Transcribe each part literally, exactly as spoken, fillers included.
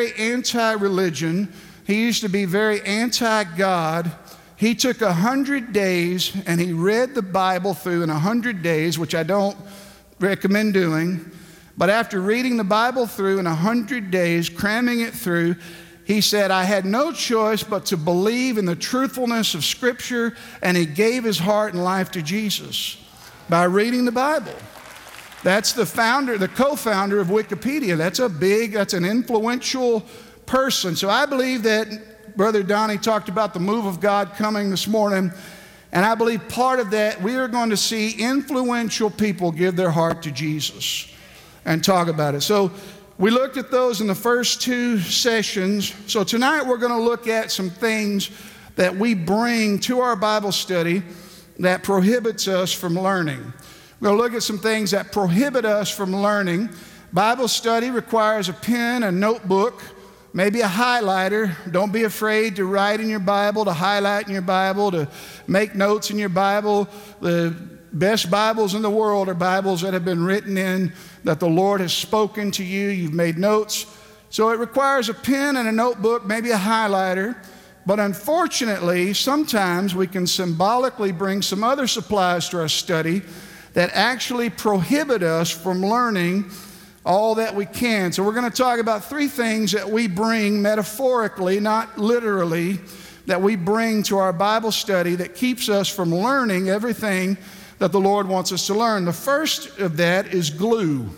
very anti-religion. He used to be very anti-God. He took a hundred days and he read the Bible through in a hundred days, which I don't recommend doing. But after reading the Bible through in a hundred days, cramming it through, he said, I had no choice but to believe in the truthfulness of Scripture, and he gave his heart and life to Jesus by reading the Bible. That's the founder, the co-founder of Wikipedia. That's a big, that's an influential person. So I believe that Brother Donnie talked about the move of God coming this morning, and I believe part of that, we are going to see influential people give their heart to Jesus and talk about it. So we looked at those in the first two sessions. So tonight we're going to look at some things that we bring to our Bible study that prohibits us from learning. We're going to look at some things that prohibit us from learning. Bible study requires a pen, a notebook, maybe a highlighter. Don't be afraid to write in your Bible, to highlight in your Bible, to make notes in your Bible. The best Bibles in the world are Bibles that have been written in, that the Lord has spoken to you. You've made notes. So it requires a pen and a notebook, maybe a highlighter. But unfortunately, sometimes we can symbolically bring some other supplies to our study that actually prohibit us from learning all that we can. So we're going to talk about three things that we bring metaphorically, not literally, that we bring to our Bible study that keeps us from learning everything that the Lord wants us to learn. The first of that is glue.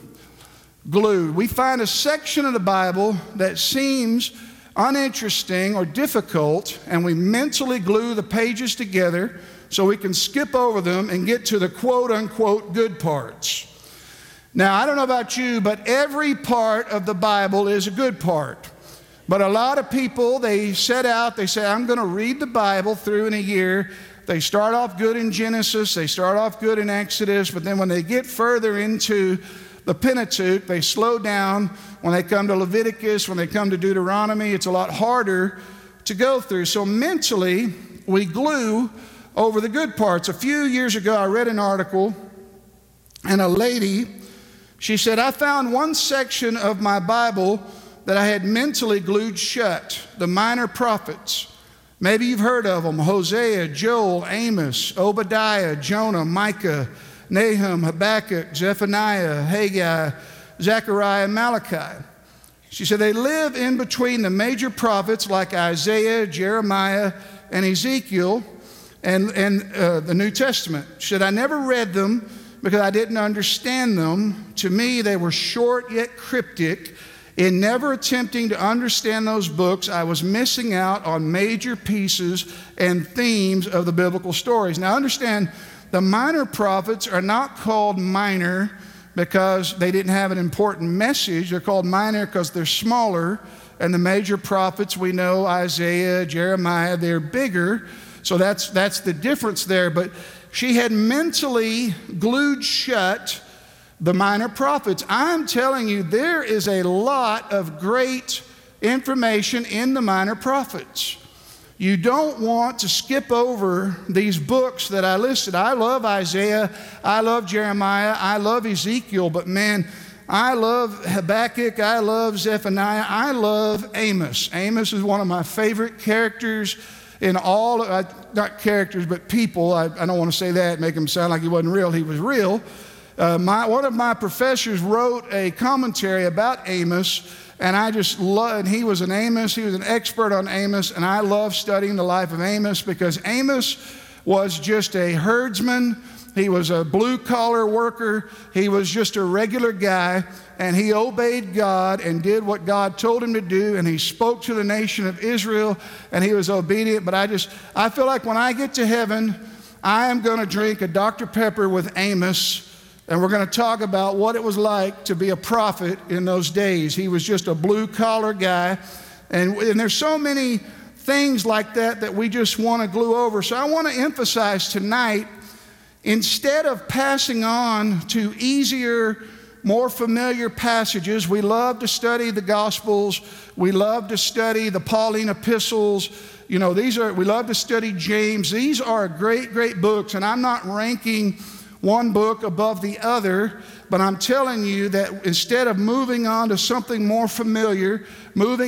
Glue. We find a section of the Bible that seems uninteresting or difficult, and we mentally glue the pages together so we can skip over them and get to the quote-unquote good parts. Now, I don't know about you, but every part of the Bible is a good part. But a lot of people, they set out, they say, I'm going to read the Bible through in a year. They start off good in Genesis, they start off good in Exodus, but then when they get further into the Pentateuch, they slow down. When they come to Leviticus, when they come to Deuteronomy, it's a lot harder to go through. So mentally, we glue over the good parts. A few years ago, I read an article, and a lady, she said, I found one section of my Bible that I had mentally glued shut, the minor prophets. Maybe you've heard of them: Hosea, Joel, Amos, Obadiah, Jonah, Micah, Nahum, Habakkuk, Zephaniah, Haggai, Zechariah, Malachi. She said they live in between the major prophets like Isaiah, Jeremiah, and Ezekiel, and, and uh, the New Testament. She said, I never read them because I didn't understand them. To me, they were short yet cryptic. In never attempting to understand those books, I was missing out on major pieces and themes of the biblical stories. Now understand, the minor prophets are not called minor because they didn't have an important message. They're called minor because they're smaller. And the major prophets, we know, Isaiah, Jeremiah, they're bigger. So that's, that's the difference there. But she had mentally glued shut the minor prophets. I'm telling you, there is a lot of great information in the minor prophets. You don't want to skip over these books that I listed. I love Isaiah, I love Jeremiah, I love Ezekiel, but man, I love Habakkuk, I love Zephaniah, I love Amos. Amos is one of my favorite characters in all, uh, not characters, but people. I, I don't want to say that, make him sound like he wasn't real. He was real. Uh, my, one of my professors wrote a commentary about Amos, and I just love, and he was an Amos, he was an expert on Amos, and I love studying the life of Amos because Amos was just a herdsman, he was a blue-collar worker, he was just a regular guy, and he obeyed God and did what God told him to do, and he spoke to the nation of Israel, and he was obedient. But I just, I feel like when I get to heaven, I am going to drink a Doctor Pepper with Amos, and we're going to talk about what it was like to be a prophet in those days. He was just a blue-collar guy. And, and there's so many things like that that we just want to glue over. So I want to emphasize tonight, instead of passing on to easier, more familiar passages, we love to study the Gospels. We love to study the Pauline epistles. You know, these are, we love to study James. These are great, great books. And I'm not ranking one book above the other, but I'm telling you that instead of moving on to something more familiar, moving